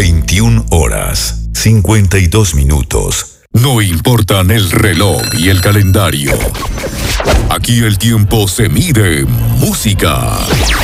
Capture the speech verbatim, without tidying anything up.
veintiuna horas, cincuenta y dos minutos. No importan el reloj y el calendario. Aquí el tiempo se mide en música.